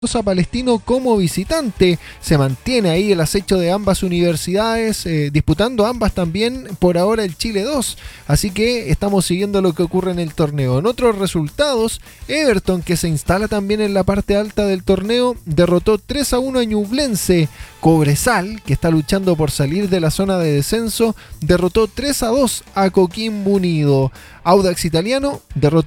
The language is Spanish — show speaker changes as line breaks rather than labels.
Palestino como visitante. Se mantiene ahí el acecho de ambas universidades, disputando ambas también por ahora el Chile 2. Así que estamos siguiendo lo que ocurre en el torneo. En otros resultados, Everton, que se instala también en la parte alta del torneo, derrotó 3-1 a Ñublense. Cobresal, que está luchando por salir de la zona de descenso, derrotó 3-2 a Coquimbo Unido. Audax Italiano derrotó